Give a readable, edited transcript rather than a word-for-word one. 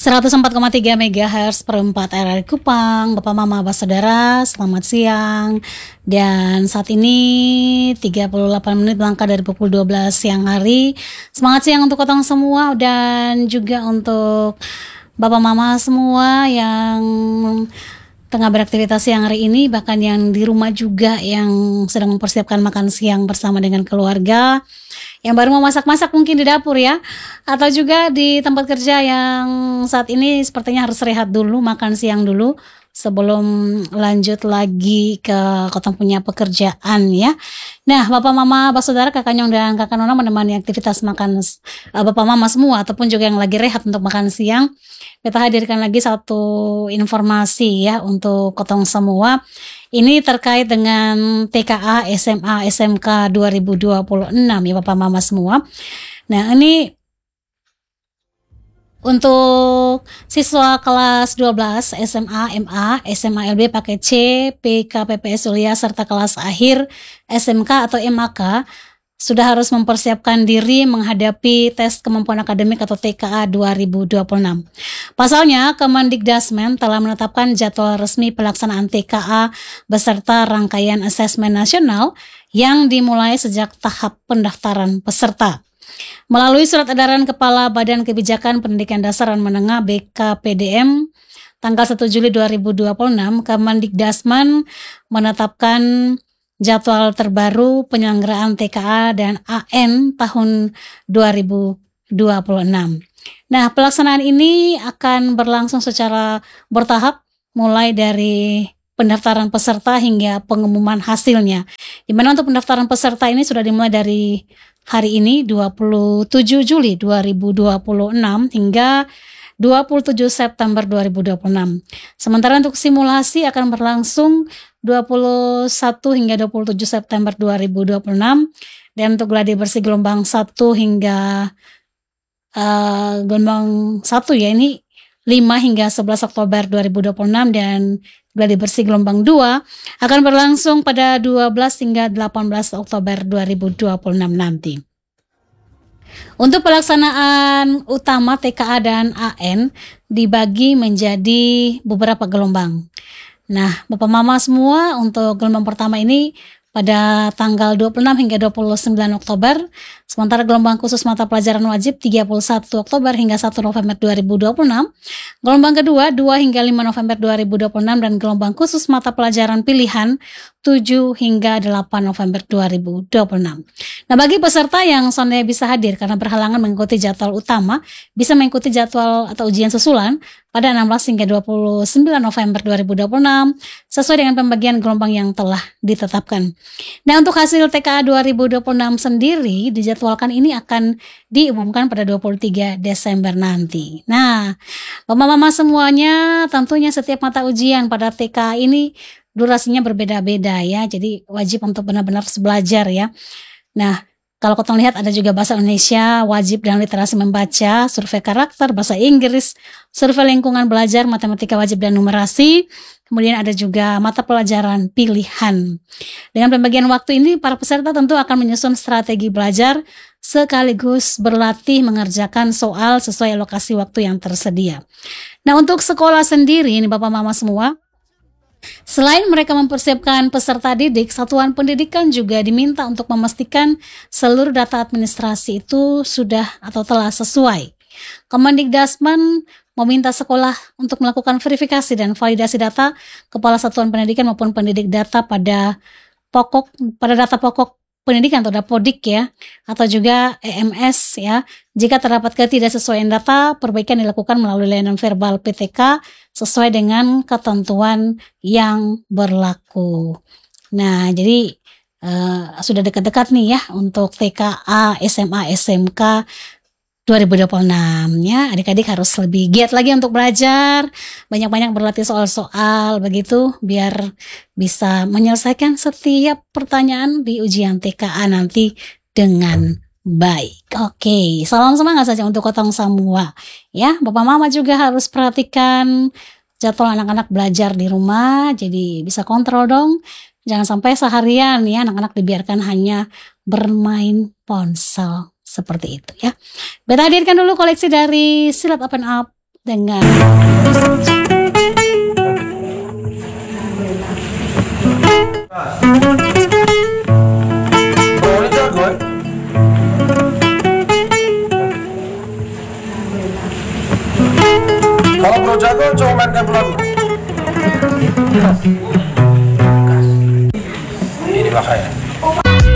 104,3 MHz per 4 RRI Kupang. Bapak Mama Abah Saudara, selamat siang. Dan saat ini 38 menit melangkah dari pukul 12 siang hari. Semangat siang untuk kotong semua dan juga untuk Bapak Mama semua yang tengah beraktivitas siang hari ini, bahkan yang di rumah juga yang sedang mempersiapkan makan siang bersama dengan keluarga, yang baru mau masak-masak mungkin di dapur ya, atau juga di tempat kerja yang saat ini sepertinya harus rehat dulu, makan siang dulu sebelum lanjut lagi ke kotong punya pekerjaan ya. Nah, Bapak Mama, Bapak Saudara, Kakak Nyong dan Kakak Nona menemani aktivitas makan Bapak Mama semua ataupun juga yang lagi rehat untuk makan siang. Kita hadirkan lagi satu informasi ya untuk kotong semua. Ini terkait dengan TKA SMA SMK 2026 ya Bapak Mama semua. Nah, ini untuk siswa kelas 12 SMA MA, SMA LB paket C, PK PPS Ulia serta kelas akhir SMK atau MAK sudah harus mempersiapkan diri menghadapi tes kemampuan akademik atau TKA 2026. Pasalnya, Kemendikdasmen telah menetapkan jadwal resmi pelaksanaan TKA beserta rangkaian asesmen nasional yang dimulai sejak tahap pendaftaran peserta. Melalui surat edaran Kepala Badan Kebijakan Pendidikan Dasar dan Menengah BKPDM tanggal 1 Juli 2026, Kemendikdasmen menetapkan jadwal terbaru penyelenggaraan TKA dan AN tahun 2026. Nah, pelaksanaan ini akan berlangsung secara bertahap mulai dari pendaftaran peserta hingga pengumuman hasilnya. Di mana untuk pendaftaran peserta ini sudah dimulai dari hari ini 27 Juli 2026 hingga 27 September 2026. Sementara untuk simulasi akan berlangsung 21 hingga 27 September 2026 dan untuk gladi bersih gelombang 1 hingga gelombang 1 ya ini 5 hingga 11 Oktober 2026 dan gladi bersih gelombang 2 akan berlangsung pada 12 hingga 18 Oktober 2026 nanti. Untuk pelaksanaan utama TKA dan AN dibagi menjadi beberapa gelombang. Nah, Bapak Mama semua untuk gelombang pertama ini pada tanggal 26 hingga 29 Oktober, sementara gelombang khusus mata pelajaran wajib 31 Oktober hingga 1 November 2026, gelombang kedua 2 hingga 5 November 2026 dan gelombang khusus mata pelajaran pilihan 7 hingga 8 November 2026. Nah, bagi peserta yang sonde bisa hadir karena berhalangan mengikuti jadwal utama, bisa mengikuti jadwal atau ujian susulan pada 16 hingga 29 November 2026 sesuai dengan pembagian gelombang yang telah ditetapkan. Nah, untuk hasil TKA 2026 sendiri dijadwalkan ini akan diumumkan pada 23 Desember nanti. Nah, Mama-mama semuanya tentunya setiap mata ujian pada TKA ini durasinya berbeda-beda ya, jadi wajib untuk benar-benar belajar ya. Nah, kalau kotong lihat ada juga bahasa Indonesia, wajib dan literasi membaca, survei karakter, bahasa Inggris, survei lingkungan belajar, matematika wajib dan numerasi, kemudian ada juga mata pelajaran pilihan. Dengan pembagian waktu ini, para peserta tentu akan menyusun strategi belajar sekaligus berlatih mengerjakan soal sesuai alokasi waktu yang tersedia. Nah, untuk sekolah sendiri, ini Bapak Mama semua, selain mereka mempersiapkan peserta didik, satuan pendidikan juga diminta untuk memastikan seluruh data administrasi itu sudah atau telah sesuai. Kemendikdasmen meminta sekolah untuk melakukan verifikasi dan validasi data kepala satuan pendidikan maupun pendidik data pada data pokok pendidikan atau Dapodik ya, atau juga EMS ya. Jika terdapat ketidaksesuaian data, perbaikan dilakukan melalui layanan verbal PTK sesuai dengan ketentuan yang berlaku. Nah, jadi sudah dekat-dekat nih ya untuk TKA SMA SMK 2026 ya, adik-adik harus lebih giat lagi untuk belajar, banyak-banyak berlatih soal-soal begitu biar bisa menyelesaikan setiap pertanyaan di ujian TKA nanti dengan baik. Oke, salam semangat saja untuk kotong semua ya. Bapak Mama juga harus perhatikan jadwal anak-anak belajar di rumah, jadi bisa kontrol dong. Jangan sampai seharian ya anak-anak dibiarkan hanya bermain ponsel. Seperti itu ya. Kita hadirkan dulu koleksi dari Silat Open Up dengan Kalau Bro jago cuma main game lagu.